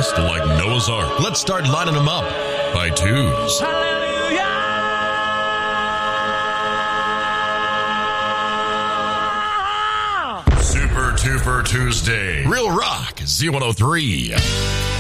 lost like Noah's Ark. Let's start lining them up by twos. Super Tuesday. Real Rock Z103.